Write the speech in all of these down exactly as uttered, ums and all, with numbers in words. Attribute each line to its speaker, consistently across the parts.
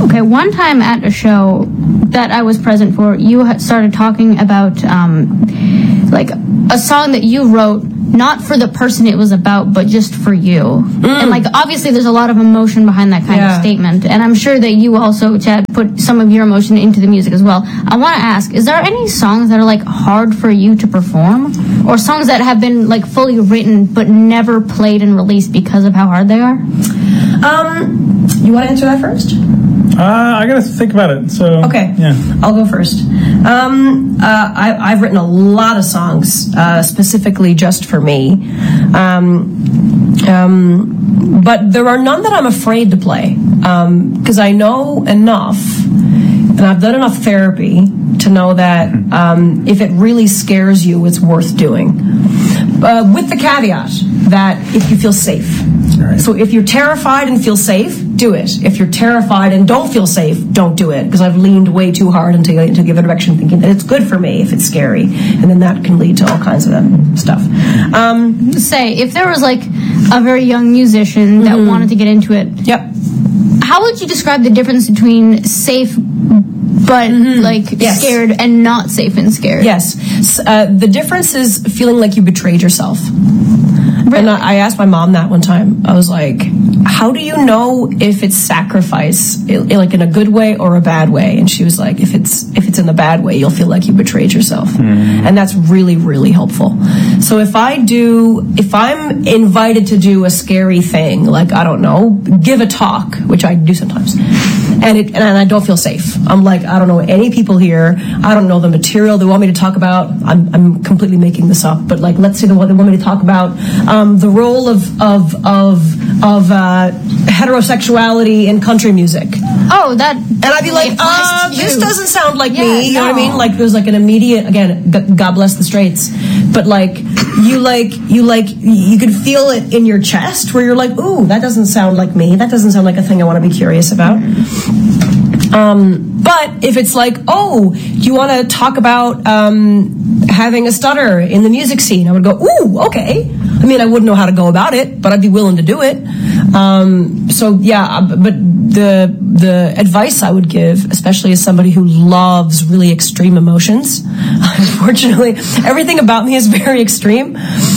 Speaker 1: Okay, one time at a show that I was present for, you had started talking about um, like a song that you wrote, not for the person it was about, but just for you. Mm. And like obviously there's a lot of emotion behind that kind yeah. of statement, and I'm sure that you also, Chad, put some of your emotion into the music as well. I want to ask, is there any songs that are like hard for you to perform, or songs that have been like fully written but never played and released because of how hard they are?
Speaker 2: Um, you want to answer that first?
Speaker 3: Uh, I gotta think about it. So
Speaker 2: okay,
Speaker 3: yeah,
Speaker 2: I'll go first. Um, uh, I, I've written a lot of songs uh, specifically just for me, um, um, but there are none that I'm afraid to play because um, I know enough, and I've done enough therapy to know that um, if it really scares you, it's worth doing. Uh, with the caveat that if you feel safe. Right. So if you're terrified and feel safe, do it. If you're terrified and don't feel safe, don't do it. Because I've leaned way too hard into, into the other direction, thinking that it's good for me if it's scary. And then that can lead to all kinds of that stuff. Um,
Speaker 1: Say, if there was like a very young musician that mm-hmm. wanted to get into it,
Speaker 2: yep.
Speaker 1: how would you describe the difference between safe but mm-hmm. like yes. scared and not safe and scared?
Speaker 2: Yes. Uh, the difference is feeling like you betrayed yourself. Really? And I asked my mom that one time. I was like, how do you know if it's sacrifice, like in a good way or a bad way? And she was like, if it's if it's in the bad way, you'll feel like you betrayed yourself. Mm. And that's really, really helpful. So if I do, if I'm invited to do a scary thing, like, I don't know, give a talk, which I do sometimes, and it, and I don't feel safe. I'm like, I don't know any people here. I don't know the material they want me to talk about. I'm, I'm completely making this up, but like, let's say they want, they want me to talk about um, the role of of of of uh, heterosexuality in country music.
Speaker 1: Oh, that.
Speaker 2: And I'd be like, uh, this doesn't sound like
Speaker 1: yeah,
Speaker 2: me. You
Speaker 1: no.
Speaker 2: know what I mean? Like, there's like an immediate, again, g- God bless the straights, but like, you like, you like, you can feel it in your chest where you're like, ooh, that doesn't sound like me. That doesn't sound like a thing I want to be curious about. Um, but if it's like, oh, you want to talk about um, having a stutter in the music scene, I would go, ooh, okay. I mean, I wouldn't know how to go about it, but I'd be willing to do it. Um, so yeah, but the the advice I would give, especially as somebody who loves really extreme emotions, unfortunately, everything about me is very extreme.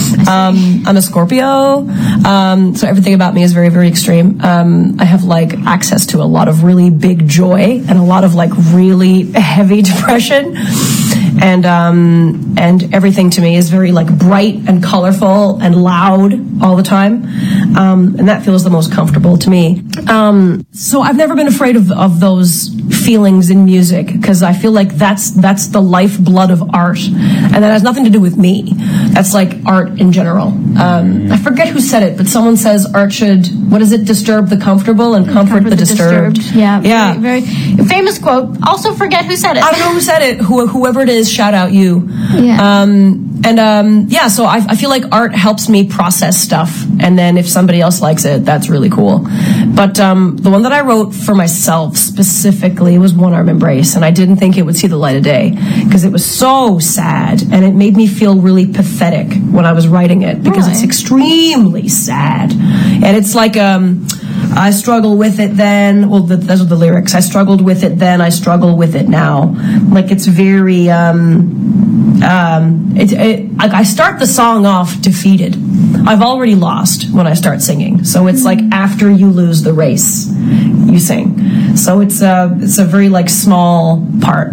Speaker 2: Um, I'm a Scorpio, um, so everything about me is very, very extreme. Um, I have like access to a lot of really big joy and a lot of like really heavy depression. And um, and everything to me is very like bright and colorful and loud all the time, um, and that feels the most comfortable to me. Um, so I've never been afraid of, of those feelings in music because I feel like that's that's the lifeblood of art, and that has nothing to do with me. That's like art in general. Um, I forget who said it, but someone says art should, what is it, disturb the comfortable and comfort, comfort the, the disturbed. disturbed.
Speaker 1: Yeah,
Speaker 2: yeah,
Speaker 1: very, very famous quote. Also, forget who said it.
Speaker 2: I don't know who said it. Who, whoever it is, shout out you.
Speaker 1: Yeah.
Speaker 2: Um, and um, yeah, so I, I feel like art helps me process stuff, and then if somebody else likes it, that's really cool. But um, the one that I wrote for myself specifically was One Arm Embrace, and I didn't think it would see the light of day because it was so sad, and it made me feel really pathetic when I was writing it because
Speaker 1: really?
Speaker 2: It's extremely sad, and it's like um. I struggle with it then. Well, the, those are the lyrics. I struggled with it then. I struggle with it now. Like, it's very, um, um, it, it, I, I start the song off defeated. I've already lost when I start singing. So it's like after you lose the race, you sing. So it's a, it's a very like small part.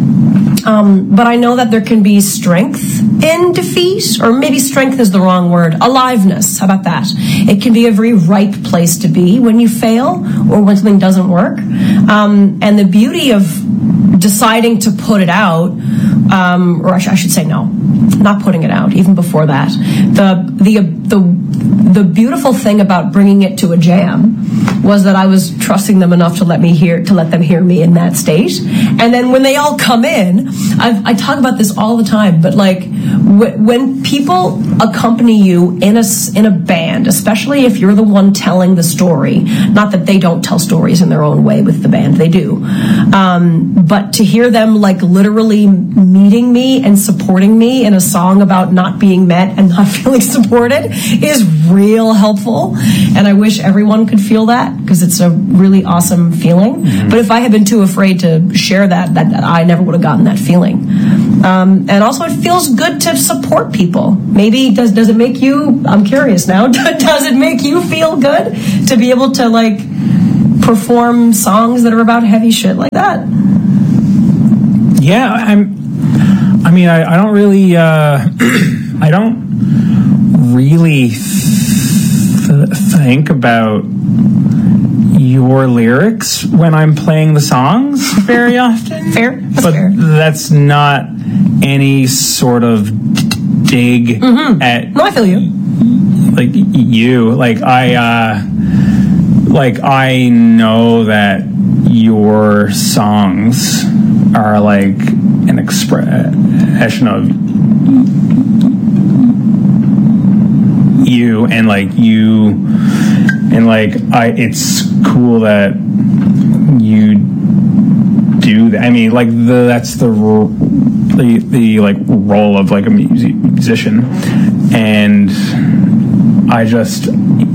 Speaker 2: Um, but I know that there can be strength in defeat, or maybe strength is the wrong word. Aliveness, how about that? It can be a very ripe place to be when you fail or when something doesn't work. Um, and the beauty of deciding to put it out, um, or I, sh- I should say no, not putting it out, even before that. The, the, the, the beautiful thing about bringing it to a jam was that I was trusting them enough to let me hear, to let them hear me in that state. And then when they all come in, I've, I talk about this all the time, but like w- when people accompany you in a, in a band, especially if you're the one telling the story, not that they don't tell stories in their own way with the band, they do. Um, but to hear them like literally meeting me and supporting me in a song about not being met and not feeling supported is real helpful. And I wish everyone could feel that, because it's a really awesome feeling. Mm-hmm. But if I had been too afraid to share that, that, that I never would have gotten that feeling. Um, and also, it feels good to support people. Maybe does does it make you? I'm curious now. Does it make you feel good to be able to like perform songs that are about heavy shit like that?
Speaker 3: Yeah, I'm. I mean, I, I don't really. Uh, I don't really th- think about your lyrics when I'm playing the songs very often.
Speaker 2: Fair, that's
Speaker 3: but
Speaker 2: fair.
Speaker 3: That's not any sort of dig
Speaker 2: mm-hmm.
Speaker 3: at.
Speaker 2: No, I feel you.
Speaker 3: Like you, like I, uh, like I know that your songs are like an expression of you, and like you, and like I. It's cool that you do that. I mean, like the that's the the the like role of like a music, musician, and I just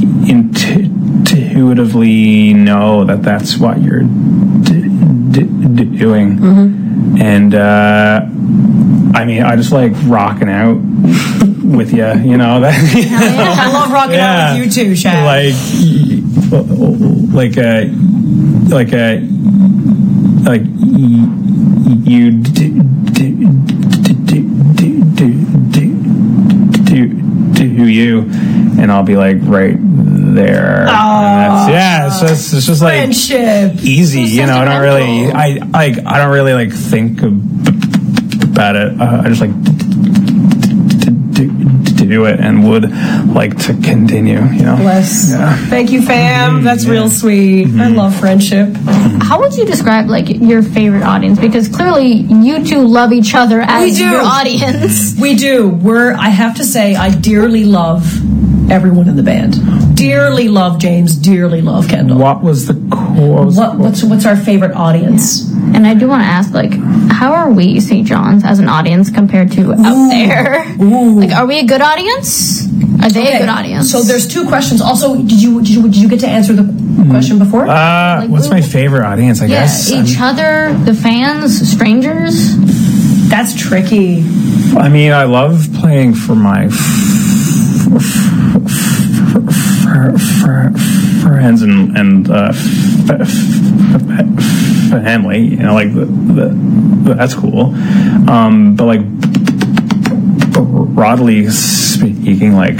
Speaker 3: intuitively know that that's what you're d- d- doing. Mm-hmm. And uh, I mean, I just like rocking out with you, you know. That, you know?
Speaker 2: Yeah. I love rocking yeah. out with you too, Shad.
Speaker 3: Like, like a, like a, like you do, do, do, do, do, do you, and I'll be like right there.
Speaker 2: Oh,
Speaker 3: and that's, yeah, it's just it's just like
Speaker 2: friendship.
Speaker 3: Easy, you know. I don't really, I like, I don't really like think about it. Uh, I just like to do it, and would like to continue. You know.
Speaker 2: Bless. Yeah. Thank you, fam. Mm-hmm. That's yeah. real sweet. Mm-hmm. I love friendship.
Speaker 1: How would you describe like your favorite audience? Because clearly you two love each other as your audience.
Speaker 2: We do. We're. I have to say, I dearly love everyone in the band. Dearly love James. Dearly love Kendall.
Speaker 3: What was the cause?
Speaker 2: What, what's what's our favorite audience?
Speaker 1: Yeah. And I do want to ask, like, how are we Saint John's as an audience compared to out Ooh. there?
Speaker 2: Ooh.
Speaker 1: Like, are we a good audience? Are they okay. a good audience?
Speaker 2: So there's two questions. Also, did you did you, did you get to answer the question before?
Speaker 3: Uh,
Speaker 1: like,
Speaker 3: what's my favorite audience? I
Speaker 1: yeah,
Speaker 3: guess
Speaker 1: each I'm, other, the fans, strangers.
Speaker 2: That's tricky.
Speaker 3: I mean, I love playing for my f- f- f- friends and and uh, family. You know, like the, the, that's cool. Um, but like broadly speaking, like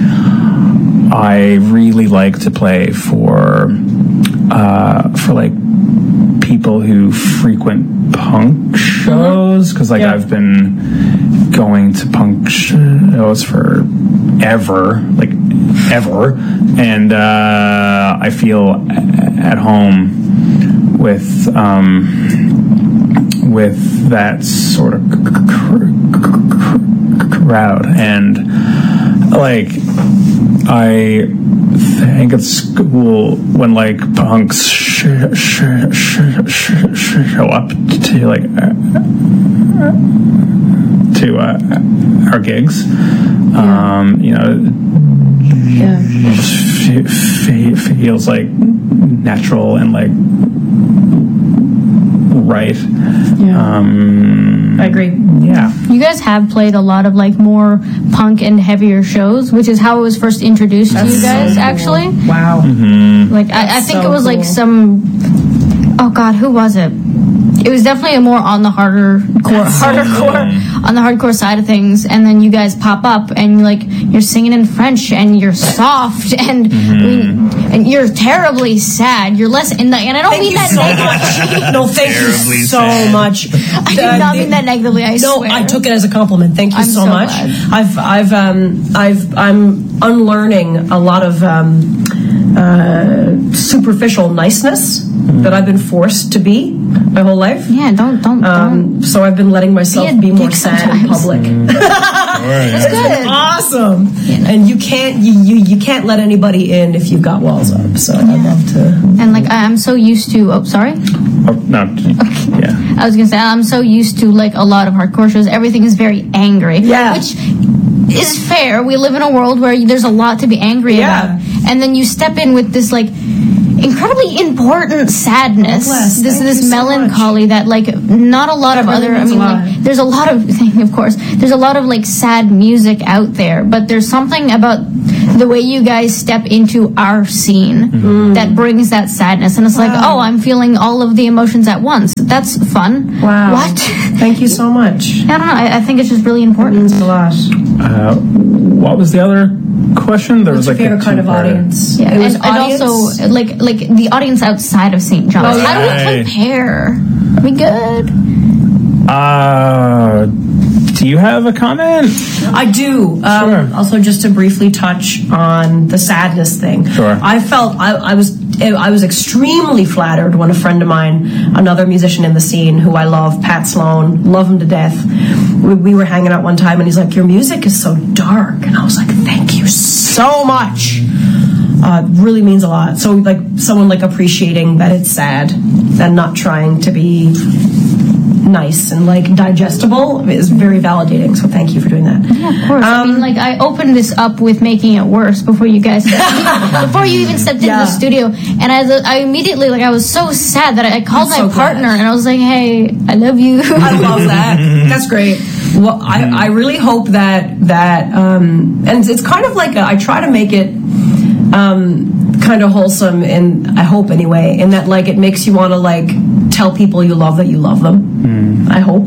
Speaker 3: I really like to play for uh, for like people who frequent punk shows, because like yeah. I've been going to punk shows for ever, like ever, and uh, I feel at home with um, with that sort of crowd, and like I think it's cool when like punks sh- sh- sh- sh- show up to like uh, to uh, our gigs. Yeah. Um, you know, yeah. it just f- f- feels like natural and like right.
Speaker 2: Yeah.
Speaker 3: Um,
Speaker 2: I agree.
Speaker 3: Yeah.
Speaker 1: You guys have played a lot of like more punk and heavier shows, which is how I was first introduced That's to you guys.
Speaker 2: So cool.
Speaker 1: Actually,
Speaker 2: wow.
Speaker 3: Mm-hmm.
Speaker 1: Like I, I think
Speaker 2: so
Speaker 1: it was
Speaker 2: cool.
Speaker 1: like some. Oh God, who was it? It was definitely a more on the harder core, harder
Speaker 3: so
Speaker 1: core, on the hardcore side of things. And then you guys pop up and like you're singing in French and you're soft and
Speaker 3: mm-hmm.
Speaker 1: we, and you're terribly sad. You're less in the and I don't
Speaker 2: thank
Speaker 1: mean that
Speaker 2: so
Speaker 1: negatively.
Speaker 2: No, thank
Speaker 3: terribly
Speaker 2: you so
Speaker 3: sad.
Speaker 2: much.
Speaker 1: I did not mean that negatively. I
Speaker 2: no,
Speaker 1: swear.
Speaker 2: I took it as a compliment. Thank you
Speaker 1: I'm
Speaker 2: so,
Speaker 1: so
Speaker 2: much.
Speaker 1: glad.
Speaker 2: I've I've um I've I'm unlearning a lot of um uh superficial niceness mm. that I've been forced to be my whole life.
Speaker 1: Yeah, don't don't.
Speaker 2: Um,
Speaker 1: don't.
Speaker 2: So I've been letting myself be, be more sad in public.
Speaker 3: Mm.
Speaker 1: That's good.
Speaker 2: Awesome.
Speaker 1: Yeah.
Speaker 2: And you can't you, you you can't let anybody in if you've got walls up. So yeah. I'd love to.
Speaker 1: And like I'm so used to. Oh, sorry.
Speaker 3: Oh, no. Okay. Yeah.
Speaker 1: I was gonna say I'm so used to like a lot of hardcore shows. Everything is very angry.
Speaker 2: Yeah.
Speaker 1: Which is fair. We live in a world where there's a lot to be angry
Speaker 2: Yeah.
Speaker 1: about, and then you step in with this like incredibly important sadness,
Speaker 2: Oh, bless.
Speaker 1: this
Speaker 2: Thank
Speaker 1: this
Speaker 2: you so
Speaker 1: melancholy that like not a lot of
Speaker 2: That
Speaker 1: other.
Speaker 2: really
Speaker 1: I
Speaker 2: means
Speaker 1: mean,
Speaker 2: a lot.
Speaker 1: like there's a lot of, of course, there's a lot of like sad music out there, but there's something about the way you guys step into our scene that brings that sadness, and it's like,
Speaker 2: Wow.
Speaker 1: oh, I'm feeling all of the emotions at once. That's fun.
Speaker 2: Wow.
Speaker 1: What?
Speaker 2: Thank you so much.
Speaker 1: I don't know. I, I think it's just really
Speaker 2: It
Speaker 1: important.
Speaker 2: means a lot.
Speaker 3: Uh, what was the other question? There
Speaker 2: What's
Speaker 3: was
Speaker 2: your
Speaker 3: like a
Speaker 2: favorite kind of
Speaker 3: two-parter.
Speaker 2: audience?
Speaker 1: Yeah,
Speaker 2: It was
Speaker 1: and, and
Speaker 2: audience?
Speaker 1: also like like the audience outside of Saint John's.
Speaker 2: Oh,
Speaker 1: How do
Speaker 3: yeah.
Speaker 1: we compare? Are we good?
Speaker 3: Uh, do you have a comment?
Speaker 2: I do. Um,
Speaker 3: Sure.
Speaker 2: Also, just to briefly touch on the sadness thing.
Speaker 3: Sure.
Speaker 2: I felt I, I was I was extremely flattered when a friend of mine, another musician in the scene who I love, Pat Sloan, love him to death. We, we were hanging out one time, and he's like, "Your music is so dark," and I was like, "Thank you so much." Uh, really means a lot. So, like, someone like appreciating that it's sad and not trying to be nice and like digestible is very validating. So thank you for doing that.
Speaker 1: Yeah, of course. I mean, like I opened this up with making it worse before you guys, before you even stepped into
Speaker 2: Yeah.
Speaker 1: the studio, and I, I immediately like I was so sad that I, I called
Speaker 2: I'm
Speaker 1: my
Speaker 2: so
Speaker 1: partner
Speaker 2: glad.
Speaker 1: and I was like, "Hey, I love you."
Speaker 2: I love that. That's great. Well, I, I really hope that that um, and it's kind of like a, I try to make it um, kind of wholesome, and I hope anyway, in that like it makes you want to like tell people you love that you love them. I hope,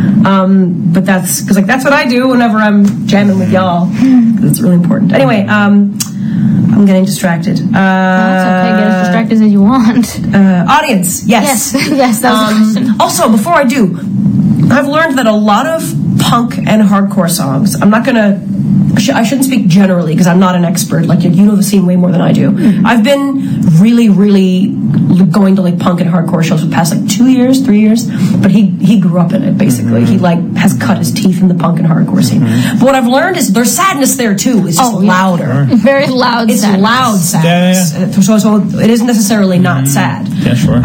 Speaker 2: um, but that's because like that's what I do whenever I'm jamming with y'all. 'Cause it's really important. Anyway, um, I'm getting distracted. Uh,
Speaker 1: That's okay. Get as distracted as you want.
Speaker 2: uh, audience, yes.
Speaker 1: Yes, yes, that was the question.
Speaker 2: Um, also, before I do, I've learned that a lot of punk and hardcore songs, I'm not going to, I shouldn't speak generally because I'm not an expert. Like, you know the scene way more than I do. I've been really, really going to like punk and hardcore shows for the past like two years, three years. But he, he grew up in it, basically. He like has cut his teeth in the punk and hardcore scene. But what I've learned is there's sadness there too. It's just
Speaker 1: Oh, yeah.
Speaker 2: louder.
Speaker 1: Very loud.
Speaker 2: It's
Speaker 1: sadness.
Speaker 2: loud sadness.
Speaker 3: Yeah,
Speaker 2: So, so it isn't necessarily not sad.
Speaker 3: Yeah, sure.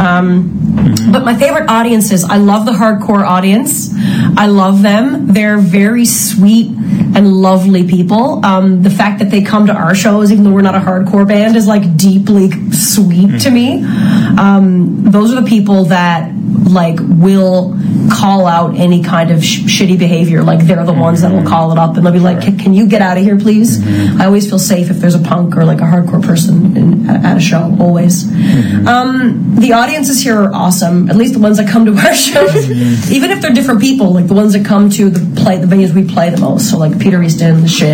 Speaker 2: But my favorite audiences, I love the hardcore audience. I love them. They're very sweet and lovely people. Um, the fact that they come to our shows, even though we're not a hardcore band, is like deeply sweet to me. Um, those are the people that like will call out any kind of sh- shitty behavior. Like they're the ones that will call it up and they'll be like, "Can, can you get out of here, please?" I always feel safe if there's a punk or like a hardcore person in, at a show. Always. Um, the audiences here are awesome. At least the ones that come to our shows, even if they're different people. Like the ones that come to the play, the venues we play the most. So like Peter Easton, the Ship,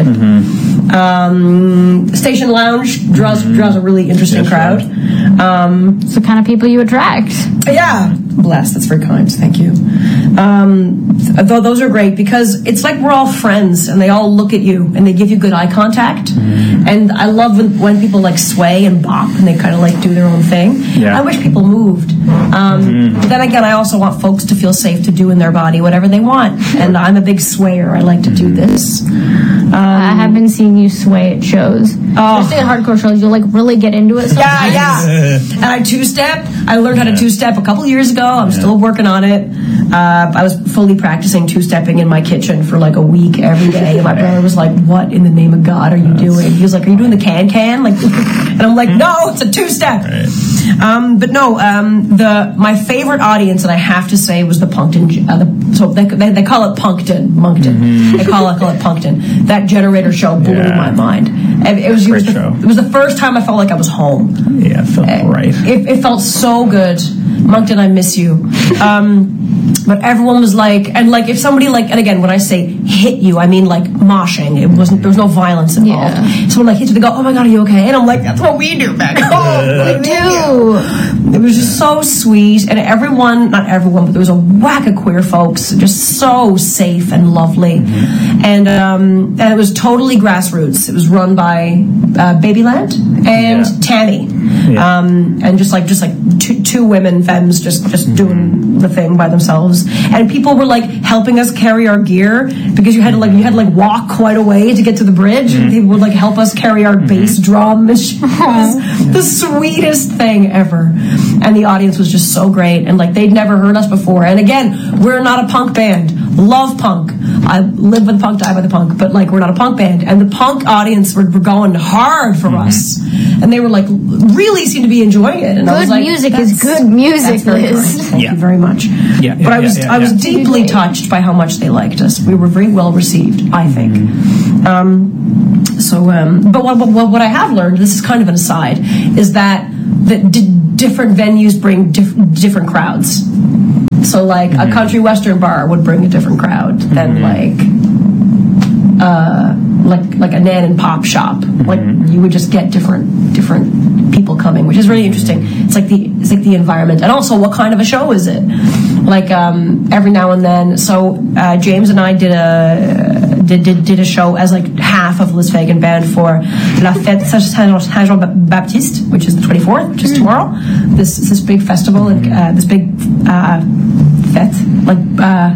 Speaker 2: um, Station Lounge draws draws a really interesting
Speaker 3: Yeah,
Speaker 2: crowd.
Speaker 3: sure.
Speaker 2: Um,
Speaker 1: It's the kind of people you attract.
Speaker 2: yeah, bless. That's very kind. Thank you. Um, th- though those are great because it's like we're all friends, and they all look at you and they give you good eye contact. And I love when, when people like sway and bop and they kind of like do their own thing.
Speaker 3: Yeah.
Speaker 2: I wish people moved. Um, But then again, I also want folks to feel safe to do in their body whatever they want. And I'm a big swayer. I like to do this.
Speaker 1: I have been seeing you sway at shows,
Speaker 2: Oh.
Speaker 1: especially at hardcore shows. You'll like really get into it.
Speaker 2: Yeah,
Speaker 1: sometimes.
Speaker 2: yeah. And I two-step. I learned how to two-step a couple years ago. I'm still working on it. Uh, I was fully practicing two-stepping in my kitchen for like a week every day. And my brother was like, "What in the name of God are you doing?" He was like, "Are you doing the can-can?" Like, and I'm like, "No, it's a two-step." Um, but no, um, the my favorite audience, and I have to say, was the Punkton. Uh, the, so they, they, they call it Punkton, Moncton. They call it call it Punkton. That Generator show blew
Speaker 3: Yeah.
Speaker 2: my mind. And it was, it was
Speaker 3: Great
Speaker 2: the,
Speaker 3: show.
Speaker 2: it was the first time I felt like I was home.
Speaker 3: Yeah, it felt right.
Speaker 2: It, it felt so good. Moncton, I miss you. Um, but everyone was like, and like if somebody like, and again, when I say hit you, I mean like moshing. It wasn't, there was no violence involved.
Speaker 1: Yeah.
Speaker 2: Someone like hits you, they go, "Oh my God, are you okay?" And I'm like, "That's what we do back home."
Speaker 1: We do.
Speaker 2: It was just so sweet, and everyone, not everyone, but there was a whack of queer folks, just so safe and lovely. And um, and it was totally grassroots. It was run by uh, Babyland and
Speaker 3: Yeah.
Speaker 2: Tammy.
Speaker 3: Yeah.
Speaker 2: Um, and just like just like two, two women femmes just just doing the thing by themselves, and people were like helping us carry our gear because you had to like you had to like walk quite a way to get to the bridge, and they would like help us carry our bass drum. And shit. It was the sweetest thing ever. and the audience was just so great, and like they'd never heard us before. And again, we're not a punk band. Love punk. I live with the punk, die by the punk, but like we're not a punk band. And the punk audience were, were going hard for mm-hmm. us, and they were like really seemed to be enjoying it. And
Speaker 1: good
Speaker 2: I was like,
Speaker 1: music is good music,
Speaker 2: Liz. Thank
Speaker 3: yeah.
Speaker 2: you very much.
Speaker 3: Yeah, yeah
Speaker 2: but I was
Speaker 3: yeah, yeah,
Speaker 2: I was
Speaker 3: yeah.
Speaker 2: deeply touched by how much they liked us. We were very well received, I think. Mm-hmm. Um, so, um, but what, what what I have learned, this is kind of an aside, is that that d- different venues bring diff- different crowds. So, like mm-hmm. a country western bar would bring a different crowd mm-hmm. than like uh, like like a nan and pop shop. Mm-hmm. Like you would just get different different people coming, which is really interesting. It's like the it's like the environment, and also what kind of a show is it? Like um, every now and then. So uh, James and I did a did, did did a show as like half of Liz Fagan Band for La Fête Saint Jean Baptiste, which is the twenty-fourth, which is tomorrow. This this big festival and uh, this big uh, fête, like uh,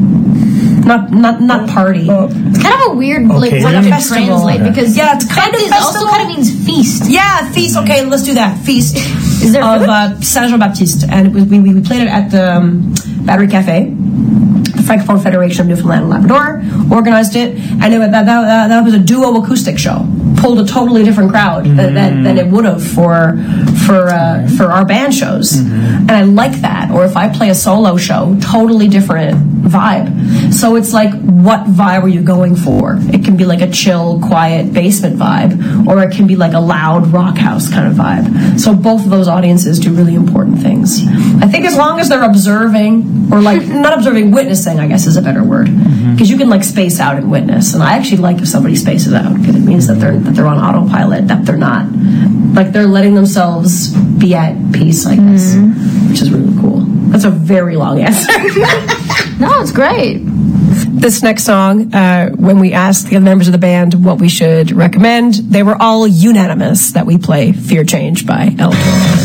Speaker 2: not not not party.
Speaker 1: It's kind of a weird like
Speaker 3: okay.
Speaker 1: way to
Speaker 2: festival.
Speaker 1: translate because
Speaker 2: yeah, it's kind
Speaker 1: fête
Speaker 2: of
Speaker 1: is also kind of means feast.
Speaker 2: Yeah, feast. Okay, let's do that. Feast.
Speaker 1: Is there
Speaker 2: of uh, Saint Jean Baptiste, and it was, we we played it at the um, Battery Cafe. The Francophone Federation of Newfoundland and Labrador organized it, and it, that, that, that was a duo acoustic show. Pulled a totally different crowd mm-hmm. than, than, than it would have for for uh, for our band shows, mm-hmm. and I like that. Or if I play a solo show, totally different vibe. So it's like, what vibe are you going for? It can be like a chill, quiet basement vibe, or it can be like a loud rock house kind of vibe. So both of those audiences do really important things. I think as long as they're observing, or like not observing, witnessing, I guess is a better word, because mm-hmm. you can like space out and witness. And I actually like if somebody spaces out, because it means that they're that they're on autopilot, that they're not like they're letting themselves be at peace, I guess, mm-hmm. which is really cool. That's a very long answer.
Speaker 1: No, it's great.
Speaker 2: This next song, uh, when we asked the members of the band what we should recommend, they were all unanimous that we play Fear Change by El Toro.